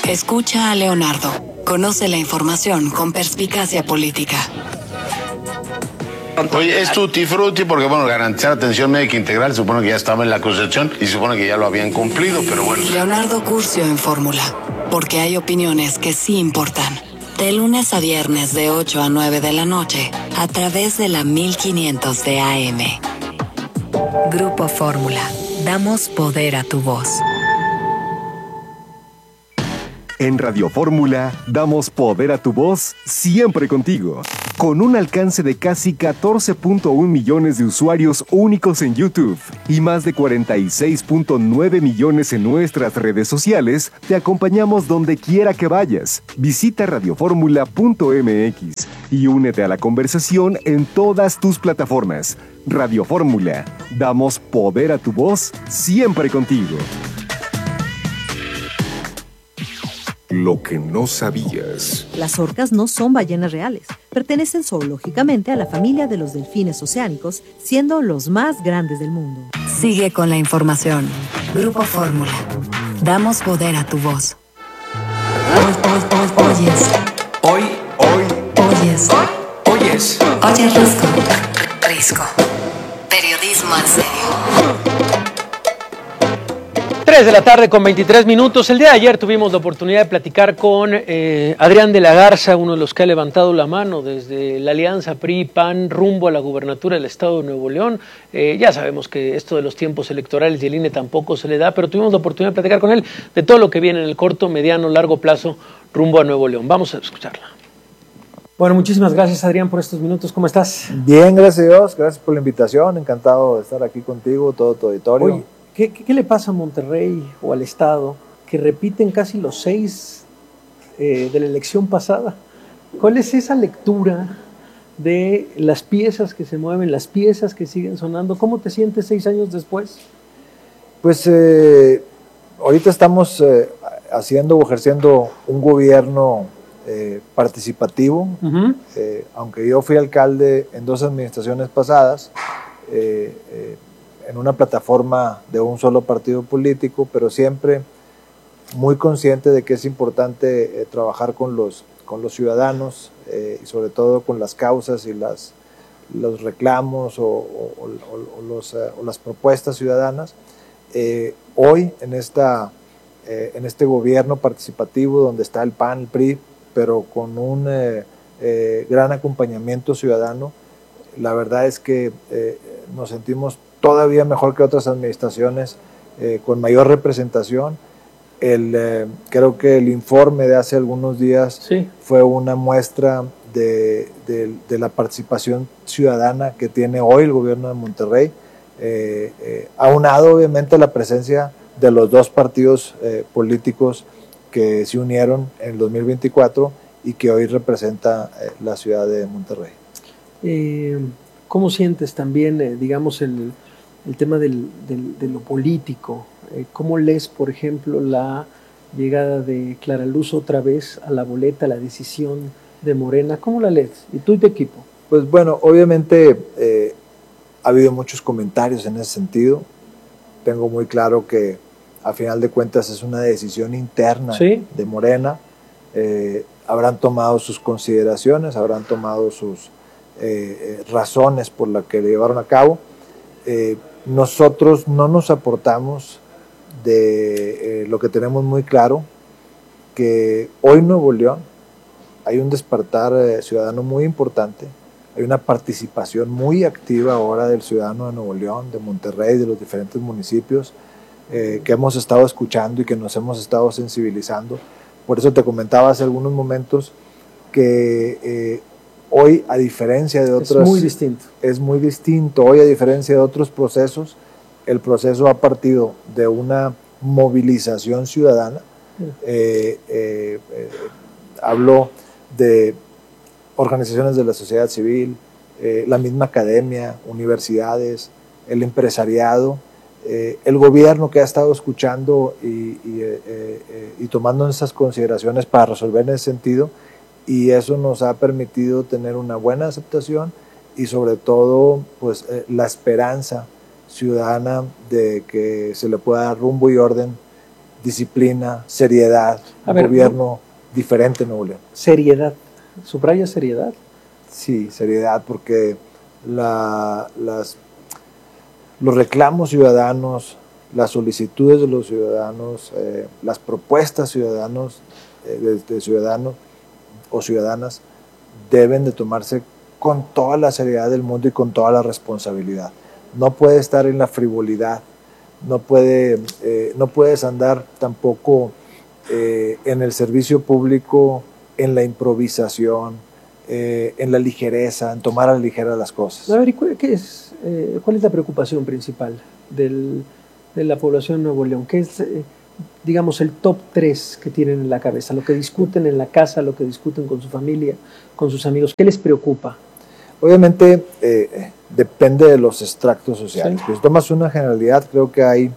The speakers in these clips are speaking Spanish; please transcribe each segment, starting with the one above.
Escucha a Leonardo. Conoce la información con perspicacia política. Oye, es tutti frutti porque, bueno, garantizar atención médica integral supone que ya estaba en la Constitución y supone que ya lo habían cumplido, pero bueno. Leonardo Curcio en Fórmula, porque hay opiniones que sí importan. De lunes a viernes de 8 a 9 de la noche, a través de la 1500 de AM. Grupo Fórmula. Damos poder a tu voz. En Radio Fórmula, damos poder a tu voz siempre contigo. Con un alcance de casi 14.1 millones de usuarios únicos en YouTube y más de 46.9 millones en nuestras redes sociales, te acompañamos donde quiera que vayas. Visita radioformula.mx y únete a la conversación en todas tus plataformas. Radio Fórmula, damos poder a tu voz siempre contigo. Lo que no sabías. Las orcas no son ballenas reales. Pertenecen zoológicamente a la familia de los delfines oceánicos, siendo los más grandes del mundo. Sigue con la información. Grupo Fórmula. Damos poder a tu voz. Oyes Risco. Periodismo en serio. 3 de la tarde con 23 minutos. El día de ayer tuvimos la oportunidad de platicar con Adrián de la Garza, uno de los que ha levantado la mano desde la alianza PRI-PAN rumbo a la gubernatura del estado de Nuevo León. Ya sabemos que esto de los tiempos electorales y el INE tampoco se le da, pero tuvimos la oportunidad de platicar con él de todo lo que viene en el corto, mediano, largo plazo rumbo a Nuevo León. Vamos a escucharla. Bueno, muchísimas gracias, Adrián, por estos minutos. ¿Cómo estás? Bien, gracias a Dios. Gracias por la invitación. Encantado de estar aquí contigo, todo tu auditorio. Oye, ¿Qué le pasa a Monterrey o al Estado que repiten casi los 6 de la elección pasada? ¿Cuál es esa lectura de las piezas que se mueven, las piezas que siguen sonando? ¿Cómo te sientes 6 años después? Pues ahorita estamos haciendo o ejerciendo un gobierno participativo. Uh-huh. Aunque yo fui alcalde en 2 administraciones pasadas, en una plataforma de un solo partido político, pero siempre muy consciente de que es importante trabajar con los ciudadanos y sobre todo con las causas y los reclamos o las propuestas ciudadanas. Hoy en este gobierno participativo donde está el PAN, el PRI, pero con un gran acompañamiento ciudadano, la verdad es que nos sentimos todavía mejor que otras administraciones, con mayor representación. Creo que el informe de hace algunos días fue una muestra de la participación ciudadana que tiene hoy el gobierno de Monterrey, aunado obviamente a la presencia de los 2 partidos políticos que se unieron en el 2024 y que hoy representa la ciudad de Monterrey. ¿Cómo sientes también, digamos, el tema de lo político? ¿Cómo lees, por ejemplo, la llegada de Clara Luz otra vez a la boleta, la decisión de Morena? ¿Cómo la lees? ¿Y tú y tu equipo? Pues bueno, obviamente ha habido muchos comentarios en ese sentido. Tengo muy claro que a final de cuentas es una decisión interna de Morena. Habrán tomado sus consideraciones, habrán tomado sus razones por las que le llevaron a cabo. Nosotros no nos aportamos de lo que tenemos muy claro, que hoy en Nuevo León hay un despertar ciudadano muy importante, hay una participación muy activa ahora del ciudadano de Nuevo León, de Monterrey, de los diferentes municipios, que hemos estado escuchando y que nos hemos estado sensibilizando. Por eso te comentaba hace algunos momentos que hoy, a diferencia de otros... Es muy distinto. Es muy distinto. Hoy, a diferencia de otros procesos, el proceso ha partido de una movilización ciudadana. Hablo de organizaciones de la sociedad civil, la misma academia, universidades, el empresariado, el gobierno que ha estado escuchando y tomando esas consideraciones para resolver en ese sentido, y eso nos ha permitido tener una buena aceptación y sobre todo pues la esperanza ciudadana de que se le pueda dar rumbo y orden disciplina, seriedad, un gobierno diferente en Nuevo León. Seriedad, subraya seriedad. Sí, seriedad, porque los reclamos ciudadanos, las solicitudes de los ciudadanos, las propuestas ciudadanos, de ciudadanos o ciudadanas deben de tomarse con toda la seriedad del mundo y con toda la responsabilidad. No puede estar en la frivolidad, no puedes andar tampoco en el servicio público, en la improvisación, en la ligereza, en tomar a la ligera las cosas. A ver, ¿cuál es la preocupación principal de la población de Nuevo León? ¿Qué es, digamos, el top 3 que tienen en la cabeza? Lo que discuten en la casa, lo que discuten con su familia, con sus amigos. ¿Qué les preocupa? Obviamente depende de los extractos sociales. Sí. Si tomas una generalidad, creo que hay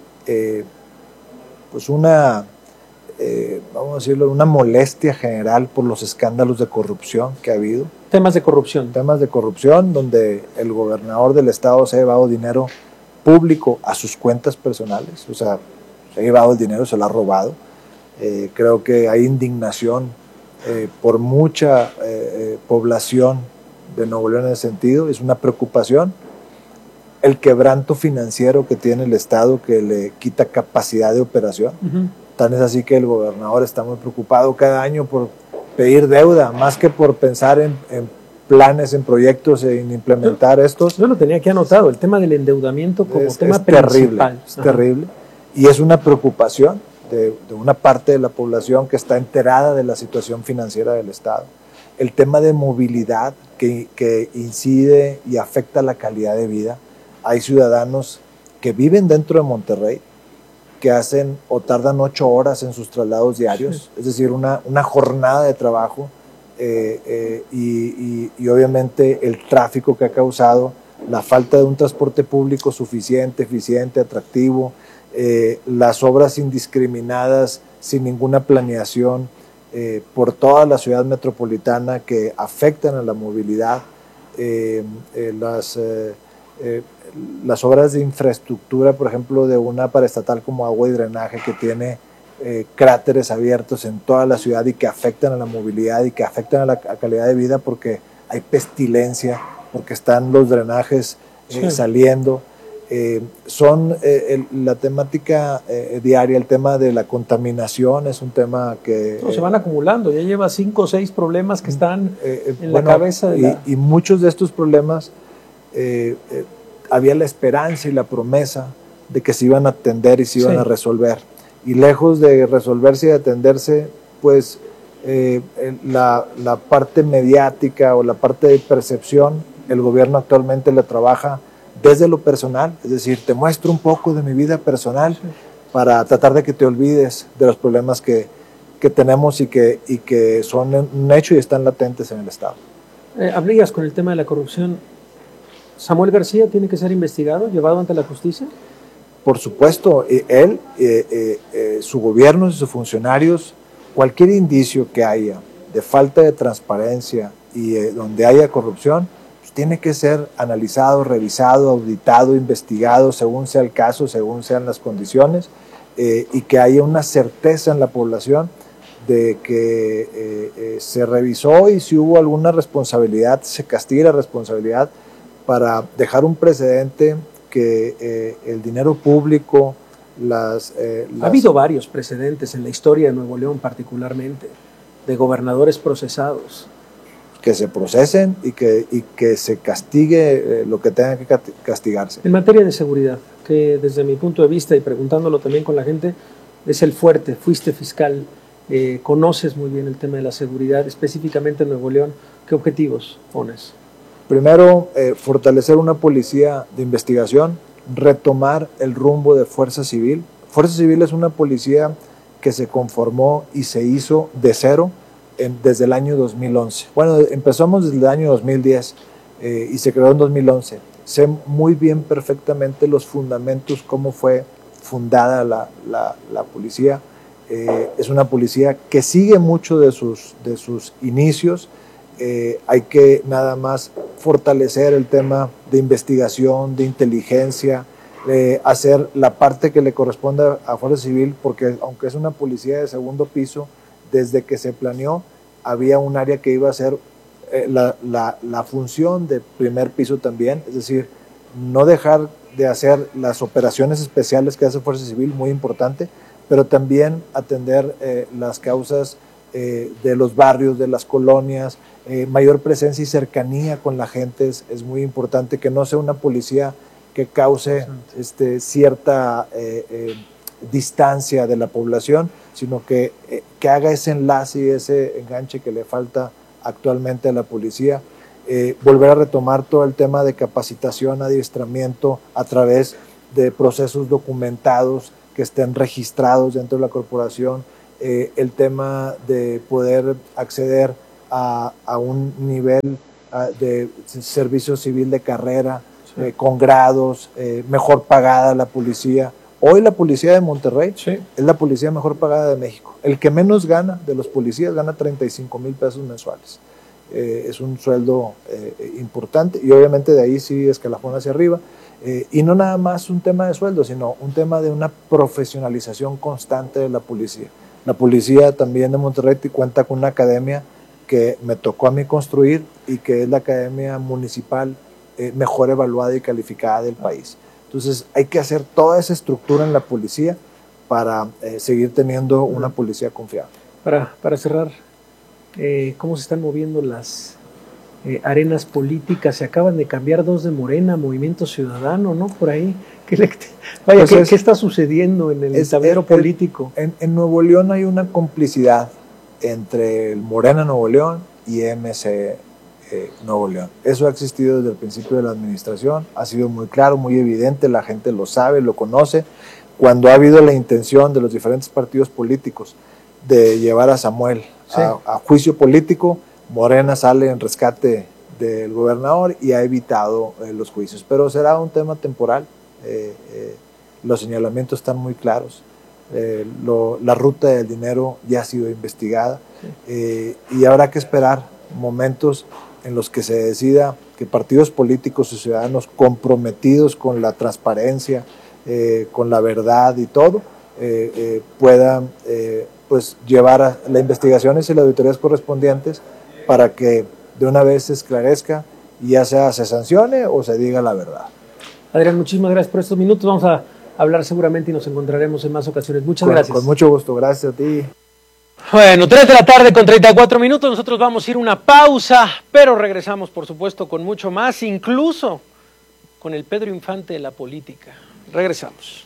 pues vamos a decirlo, una molestia general por los escándalos de corrupción que ha habido. Temas de corrupción. Temas de corrupción donde el gobernador del estado se ha llevado dinero público a sus cuentas personales, o sea, se ha llevado el dinero, se lo ha robado. Creo que hay indignación por mucha población de Nuevo León en ese sentido, es una preocupación. El quebranto financiero que tiene el estado que le quita capacidad de operación. Tan es así que el gobernador está muy preocupado cada año por pedir deuda, más que por pensar en planes, en proyectos, en implementar estos. Yo lo tenía aquí anotado, el tema del endeudamiento como tema principal. Es terrible. Y es una preocupación de una parte de la población que está enterada de la situación financiera del estado. El tema de movilidad que incide y afecta la calidad de vida. Hay ciudadanos que viven dentro de Monterrey, que hacen o tardan 8 horas en sus traslados diarios, es decir, una jornada de trabajo y obviamente el tráfico que ha causado, la falta de un transporte público suficiente, eficiente, atractivo, las obras indiscriminadas sin ninguna planeación por toda la ciudad metropolitana que afectan a la movilidad, las obras de infraestructura, por ejemplo, de una paraestatal como agua y drenaje que tiene cráteres abiertos en toda la ciudad y que afectan a la movilidad y que afectan a la calidad de vida porque hay pestilencia, porque están los drenajes saliendo. Son la temática diaria, el tema de la contaminación es un tema que... se van acumulando, ya lleva 5 o 6 problemas que están en la cabeza de y muchos de estos problemas había la esperanza y la promesa de que se iban a atender y se iban a resolver. Y lejos de resolverse y de atenderse, pues la parte mediática o la parte de percepción, el gobierno actualmente la trabaja desde lo personal, es decir, te muestro un poco de mi vida personal para tratar de que te olvides de los problemas que tenemos y que son un hecho y están latentes en el Estado. Hablías con el tema de la corrupción. ¿Samuel García tiene que ser investigado, llevado ante la justicia? Por supuesto, él, su gobierno y sus funcionarios, cualquier indicio que haya de falta de transparencia y donde haya corrupción, pues tiene que ser analizado, revisado, auditado, investigado, según sea el caso, según sean las condiciones, y que haya una certeza en la población de que se revisó y si hubo alguna responsabilidad, se castigue la responsabilidad para dejar un precedente que el dinero público, Ha habido varios precedentes en la historia de Nuevo León particularmente, de gobernadores procesados. Que se procesen y que se castigue lo que tenga que castigarse. En materia de seguridad, que desde mi punto de vista y preguntándolo también con la gente, es el fuerte, fuiste fiscal, conoces muy bien el tema de la seguridad, específicamente en Nuevo León, ¿qué objetivos pones? Primero, fortalecer una policía de investigación, retomar el rumbo de Fuerza Civil. Fuerza Civil es una policía que se conformó y se hizo de cero desde el año 2011. Bueno, empezamos desde el año 2010 y se creó en 2011. Sé muy bien perfectamente los fundamentos, cómo fue fundada la policía. Es una policía que sigue mucho de sus inicios. Hay que nada más fortalecer el tema de investigación, de inteligencia, hacer la parte que le corresponde a Fuerza Civil, porque aunque es una policía de segundo piso, desde que se planeó había un área que iba a ser la función de primer piso también, es decir, no dejar de hacer las operaciones especiales que hace Fuerza Civil, muy importante, pero también atender las causas de los barrios, de las colonias, mayor presencia y cercanía con la gente es muy importante, que no sea una policía que cause cierta distancia de la población, sino que haga ese enlace y ese enganche que le falta actualmente a la policía. Volver a retomar todo el tema de capacitación, adiestramiento a través de procesos documentados que estén registrados dentro de la corporación, el tema de poder acceder a un nivel de servicio civil de carrera, con grados, mejor pagada la policía. Hoy la policía de Monterrey es la policía mejor pagada de México. El que menos gana de los policías gana 35,000 pesos mensuales. Es un sueldo importante y obviamente de ahí sí escalafón hacia arriba. Y no nada más un tema de sueldo, sino un tema de una profesionalización constante de la policía. La policía también de Monterrey cuenta con una academia que me tocó a mí construir y que es la academia municipal mejor evaluada y calificada del país. Entonces hay que hacer toda esa estructura en la policía para seguir teniendo una policía confiable. Para cerrar, ¿cómo se están moviendo las arenas políticas? Se acaban de cambiar 2 de Morena, Movimiento Ciudadano, ¿no? Por ahí. ¿Qué está sucediendo en el tablero político? En Nuevo León hay una complicidad entre el Morena Nuevo León y MC Nuevo León. Eso ha existido desde el principio de la administración, ha sido muy claro, muy evidente, la gente lo sabe, lo conoce. Cuando ha habido la intención de los diferentes partidos políticos de llevar a Samuel a juicio político, Morena sale en rescate del gobernador y ha evitado los juicios. Pero será un tema temporal, los señalamientos están muy claros, la ruta del dinero ya ha sido investigada, y habrá que esperar momentos en los que se decida que partidos políticos y ciudadanos comprometidos con la transparencia, con la verdad y todo, puedan pues llevar a las investigaciones y las auditorías correspondientes para que de una vez se esclarezca y ya sea se sancione o se diga la verdad. Adrián, muchísimas gracias por estos minutos. Vamos a hablar seguramente y nos encontraremos en más ocasiones. Muchas gracias. Con mucho gusto, gracias a ti. Bueno, 3 de la tarde con 34 minutos. Nosotros vamos a ir a una pausa, pero regresamos, por supuesto, con mucho más, incluso con el Pedro Infante de la política. Regresamos.